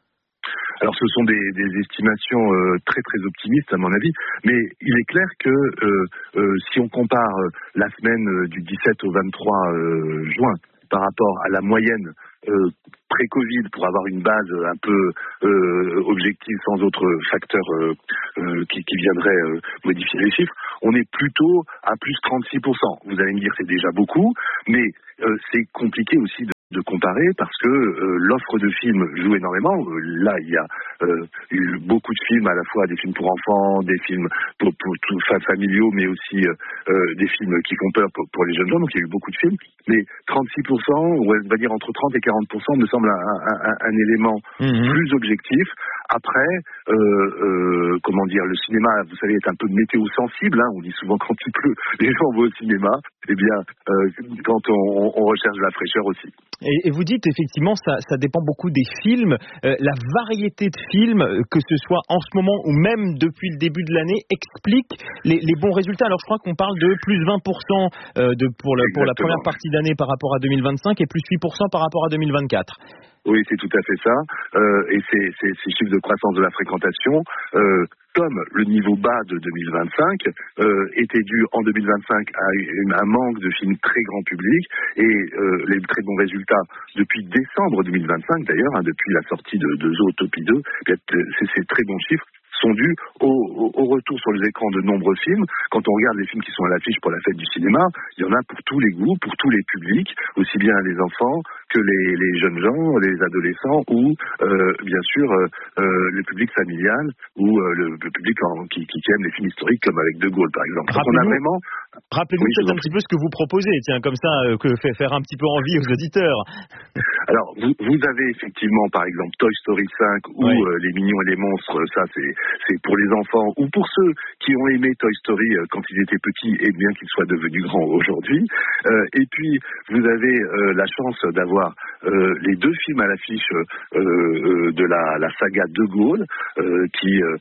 Alors ce sont des, des estimations euh, très très optimistes à mon avis, mais il est clair que euh, euh, si on compare euh, la semaine euh, du dix-sept au vingt-trois euh, juin par rapport à la moyenne euh, pré-Covid, pour avoir une base un peu euh, objective sans autres facteurs euh, euh, qui, qui viendraient euh, modifier les chiffres, on est plutôt à plus trente-six pour cent. Vous allez me dire c'est déjà beaucoup, mais euh, c'est compliqué aussi de de comparer parce que euh, l'offre de films joue énormément. Euh, là, il y a euh, eu beaucoup de films, à la fois des films pour enfants, des films pour, pour tout, familiaux, mais aussi euh, des films qui font peur pour, pour les jeunes gens. Donc, il y a eu beaucoup de films. Mais trente-six pour cent, ou on va dire entre trente et quarante pour cent, me semble un, un, un, un élément mmh. plus objectif. Après, euh, euh, comment dire, le cinéma, vous savez, est un peu météo sensible. Hein, on dit souvent quand il pleut, les gens vont au cinéma. Eh bien, euh, quand on, on recherche la fraîcheur aussi. Et, et vous dites effectivement, ça, ça dépend beaucoup des films. Euh, la variété de films, que ce soit en ce moment ou même depuis le début de l'année, explique les, les bons résultats. Alors, je crois qu'on parle de plus vingt pour cent euh, de, pour, le, pour la première partie d'année par rapport à deux mille vingt-cinq et plus huit pour cent par rapport à deux mille vingt-quatre. Oui, c'est tout à fait ça. Euh, et ces, ces, ces chiffres de croissance de la fréquentation, euh, comme le niveau bas de deux mille vingt-cinq euh, était dû en deux mille vingt-cinq à un manque de films très grand public, et euh, les très bons résultats depuis décembre deux mille vingt-cinq d'ailleurs, hein, depuis la sortie de, de Zootopie deux, c'est ces très bons chiffres sont dus au, au, au retour sur les écrans de nombreux films. Quand on regarde les films qui sont à l'affiche pour la fête du cinéma, il y en a pour tous les goûts, pour tous les publics, aussi bien les enfants que les, les jeunes gens, les adolescents, ou euh, bien sûr euh, euh, le public familial, ou euh, le, le public en, qui, qui aime les films historiques comme avec De Gaulle par exemple. Donc on a vraiment... Rappelez-nous oui, peut-être un petit peu ce que vous proposez, tiens, comme ça, euh, que fait faire un petit peu envie aux auditeurs. Alors, vous, vous avez effectivement, par exemple, Toy Story cinq ou oui. euh, Les Mignons et les Monstres, ça c'est, c'est pour les enfants, ou pour ceux qui ont aimé Toy Story euh, quand ils étaient petits, et bien qu'ils soient devenus grands aujourd'hui. Euh, et puis, vous avez euh, la chance d'avoir euh, les deux films à l'affiche euh, euh, de la, la saga De Gaulle, euh, qui euh,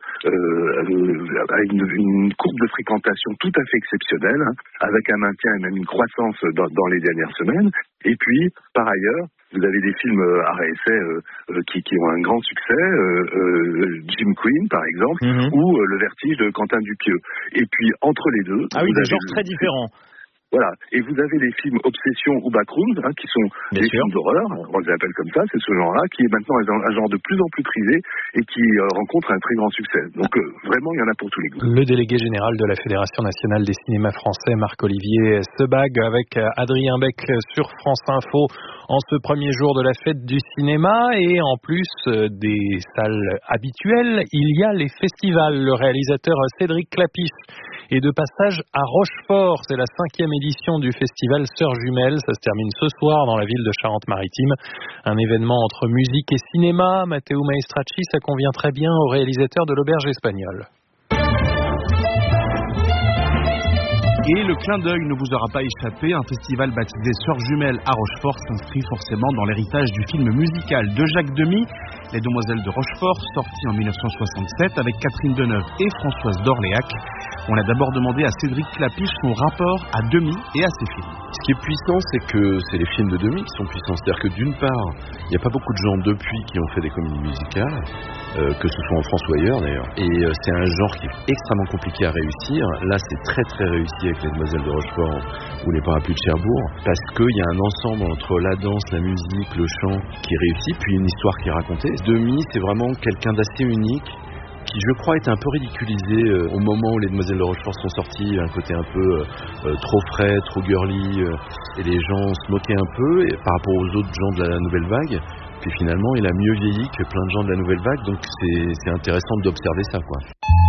euh, a une, une courbe de fréquentation tout à fait exceptionnelle, hein, avec un maintien et même une croissance dans, dans les dernières semaines. Et puis, par ailleurs, vous avez des films à réessai euh, euh, qui, qui ont un grand succès, euh, euh, Jim Queen par exemple, mm-hmm. ou euh, Le Vertige de Quentin Dupieux. Et puis, entre les deux... Ah oui, des genres très différents. Voilà, et vous avez les films Obsession ou Backrooms, hein, qui sont Bien des sûr. films d'horreur, on les appelle comme ça, c'est ce genre-là, qui est maintenant un genre de plus en plus prisé et qui euh, rencontre un très grand succès. Donc euh, vraiment, il y en a pour tous les goûts. Le délégué général de la Fédération nationale des cinémas français, Marc-Olivier Sebag, avec Adrien Beck sur France Info en ce premier jour de la fête du cinéma. Et en plus des salles habituelles, il y a les festivals. Le réalisateur Cédric Clapiche est de passage à Rochefort. C'est la cinquième édition du festival Sœurs Jumelles. Ça se termine ce soir dans la ville de Charente-Maritime. Un événement entre musique et cinéma. Matteo Maestracci, ça convient très bien au réalisateur de l'Auberge espagnole. Et le clin d'œil ne vous aura pas échappé, un festival baptisé Sœurs Jumelles à Rochefort s'inscrit forcément dans l'héritage du film musical de Jacques Demy, Les Demoiselles de Rochefort, sorti en dix-neuf cent soixante-sept avec Catherine Deneuve et Françoise d'Orléac. On a d'abord demandé à Cédric Clapiche son rapport à Demy et à ses films. Ce qui est puissant, c'est que c'est les films de Demy qui sont puissants. C'est-à-dire que d'une part, il n'y a pas beaucoup de gens depuis qui ont fait des comédies musicales, euh, que ce soit en France ou ailleurs d'ailleurs. Et euh, c'est un genre qui est extrêmement compliqué à réussir. Là, c'est très très réussi avec Les Demoiselles de Rochefort ou Les Parapluies de Cherbourg, parce qu'il y a un ensemble entre la danse, la musique, le chant qui réussit, puis une histoire qui est racontée. Demy, c'est vraiment quelqu'un d'assez unique, qui je crois était un peu ridiculisé euh, au moment où Les Demoiselles de Rochefort sont sortis, un côté un peu euh, euh, trop frais, trop girly, euh, et les gens se moquaient un peu et, par rapport aux autres gens de la nouvelle vague. Puis finalement, il a mieux vieilli que plein de gens de la nouvelle vague, donc c'est, c'est intéressant d'observer ça, quoi.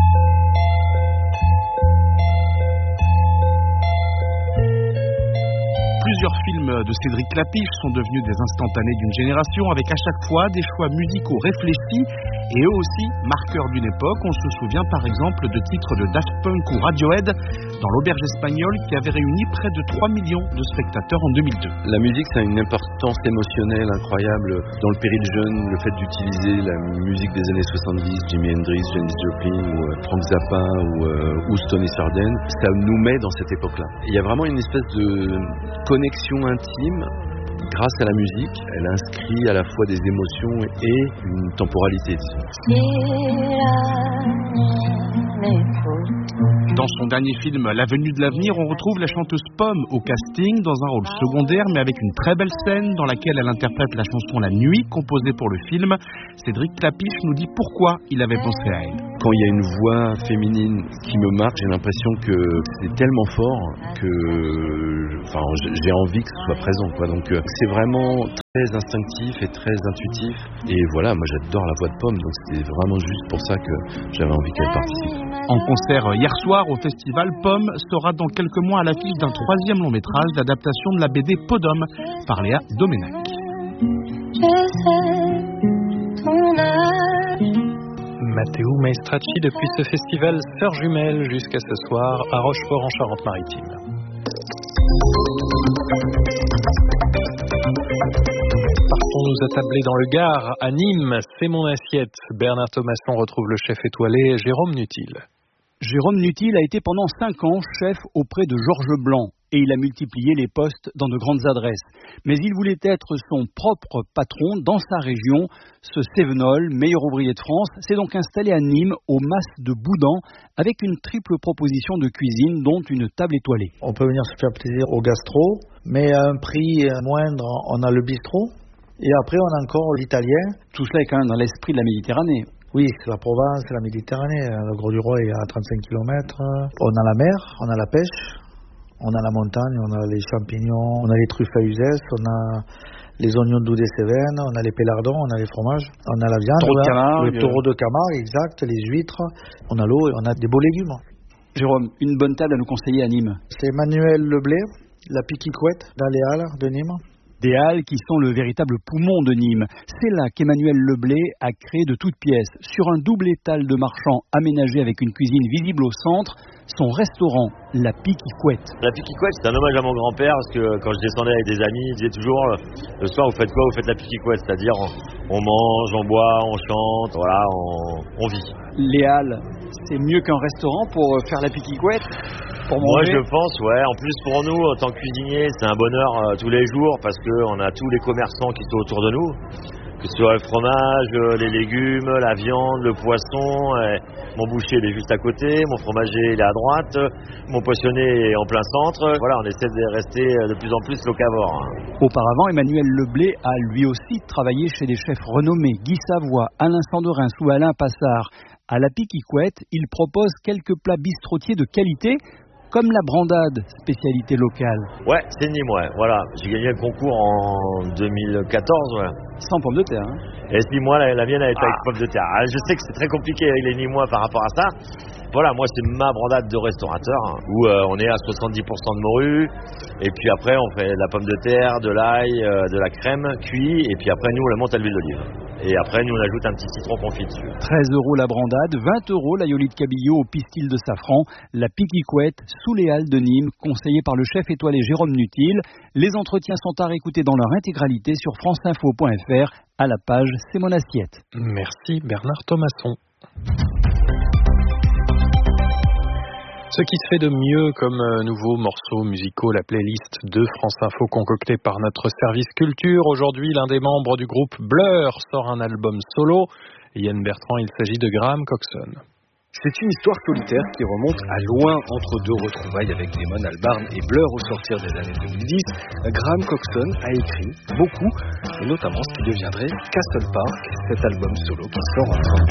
Plusieurs films de Cédric Clapiche sont devenus des instantanés d'une génération, avec à chaque fois des choix musicaux réfléchis et eux aussi marqueurs d'une époque. On se souvient par exemple de titres de Daft Punk ou Radiohead dans L'Auberge espagnole, qui avait réuni près de trois millions de spectateurs en deux mille deux. La musique, ça a une importance émotionnelle incroyable dans le péril jeune. Le fait d'utiliser la musique des années soixante-dix, Jimi Hendrix, Janis Joplin ou euh, Frank Zappa ou, euh, ou Stony Sardine, ça nous met dans cette époque-là. Il y a vraiment une espèce de connexion intime grâce à la musique. Elle inscrit à la fois des émotions et une temporalité, disons. Dans son dernier film L'Avenue de l'avenir, on retrouve la chanteuse Pomme au casting dans un rôle secondaire, mais avec une très belle scène dans laquelle elle interprète la chanson La Nuit, composée pour le film. Cédric Clapiche nous dit pourquoi il avait pensé à elle. Quand il y a une voix féminine qui me marque, j'ai l'impression que c'est tellement fort que enfin, j'ai envie que ce soit présent, quoi. Donc c'est vraiment très instinctif et très intuitif. Et voilà, moi j'adore la voix de Pomme, donc c'était vraiment juste pour ça que j'avais envie qu'elle participe. En concert hier soir au festival, Pomme sera dans quelques mois à l'affiche d'un troisième long métrage d'adaptation de la B D Podum par Léa Doménac. Matteo Maestracci depuis ce festival Sœurs Jumelles jusqu'à ce soir à Rochefort en Charente-Maritime. Partons nous attabler dans le Gard, à Nîmes, c'est mon assiette. Bernard Thomasson retrouve le chef étoilé Jérôme Nutil. Jérôme Nutil a été pendant cinq ans chef auprès de Georges Blanc et il a multiplié les postes dans de grandes adresses. Mais il voulait être son propre patron dans sa région. Ce Cévenol, meilleur ouvrier de France, s'est donc installé à Nîmes, au Mas de Boudan, avec une triple proposition de cuisine, dont une table étoilée. On peut venir se faire plaisir au gastro, mais à un prix moindre, on a le bistrot. Et après, on a encore l'italien. Tout cela est quand même dans l'esprit de la Méditerranée. Oui, c'est la Provence, c'est la Méditerranée. Le Gros du Roi est à trente-cinq kilomètres. On a la mer, on a la pêche, on a la montagne, on a les champignons, on a les truffes à Uzès, on a les oignons doux des Cévennes, on a les pélardons, on a les fromages, on a la viande, taureau de Camargue, le taureau de Camargue, exact, les huîtres, on a l'eau et on a des beaux légumes. Jérôme, une bonne table à nous conseiller à Nîmes. C'est Emmanuel Leblé, la Piquicouette, dans les Halles de Nîmes. Des Halles qui sont le véritable poumon de Nîmes. C'est là qu'Emmanuel Leblé a créé de toutes pièces, sur un double étal de marchand aménagé avec une cuisine visible au centre, son restaurant, la Piquicouette. La Piquicouette, c'est un hommage à mon grand-père, parce que quand je descendais avec des amis, il disait toujours, le soir, vous faites quoi? Vous faites la Piquicouette, c'est-à-dire on, on mange, on boit, on chante, voilà, on, on vit. Les Halles, c'est mieux qu'un restaurant pour faire la Piquicouette? Moi je pense, ouais. En plus pour nous, en tant que cuisiniers, c'est un bonheur euh, tous les jours parce qu'on a tous les commerçants qui sont autour de nous, que ce soit le fromage, euh, les légumes, la viande, le poisson. Et mon boucher il est juste à côté, mon fromager il est à droite, mon poissonnier est en plein centre. Voilà, on essaie de rester de plus en plus locavore. Hein. Auparavant, Emmanuel Leblé a lui aussi travaillé chez des chefs renommés, Guy Savoie, Alain Sanderin ou Alain Passard. À la Piquicouette, il propose quelques plats bistrotiers de qualité, comme la brandade, spécialité locale. Ouais, c'est Nîmes, ouais. Voilà, j'ai gagné le concours en deux mille quatorze, ouais. Sans pommes de terre, hein. Et si moi, la, la mienne, elle était ah. avec pommes de terre. Alors, je sais que c'est très compliqué avec les Nîmois par rapport à ça. Voilà, moi, c'est ma brandade de restaurateur, hein, où euh, on est à soixante-dix pour cent de morue. Et puis après, on fait de la pomme de terre, de l'ail, euh, de la crème cuit. Et puis après, nous, on la monte à l'huile d'olive. Et après, nous, on ajoute un petit citron confit dessus. treize euros la brandade, vingt euros l'aïoli de cabillaud au pistil de safran, la piquicouette sous les halles de Nîmes, conseillée par le chef étoilé Jérôme Nutil. Les entretiens sont à réécouter dans leur intégralité sur franceinfo point f r à la page C'est mon assiette. Merci Bernard Thomasson. Ce qui se fait de mieux comme nouveaux morceaux musicaux, la playlist de France Info concoctée par notre service culture. Aujourd'hui, l'un des membres du groupe Blur sort un album solo. Yann Bertrand, il s'agit de Graham Coxon. C'est une histoire solitaire qui remonte à loin entre deux retrouvailles avec Damon Albarn et Blur au sortir des années deux mille dix. Graham Coxon a écrit beaucoup, et notamment ce qui deviendrait Castle Park, cet album solo qui sort en